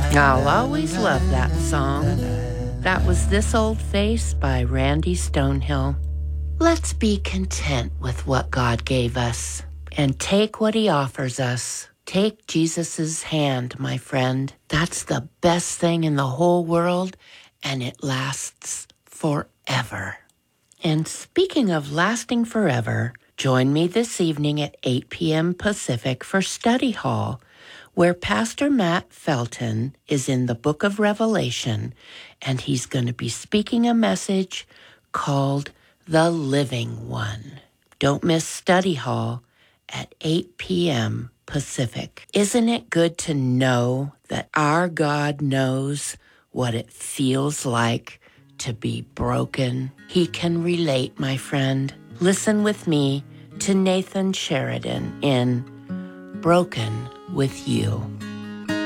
I'll always love that song. That was This Old Face by Randy Stonehill. Let's be content with what God gave us and take what he offers us. Take Jesus' hand, my friend. That's the best thing in the whole world, and it lasts forever. And speaking of lasting forever, join me this evening at 8 p.m. Pacific for Study Hall, where Pastor Matt Felton is in the book of Revelation, and he's going to be speaking a message called The Living One. Don't miss Study Hall at 8 p.m. Pacific. Isn't it good to know that our God knows what it feels like to be broken? He can relate, my friend. Listen with me to Nathan Sheridan in Broken with You.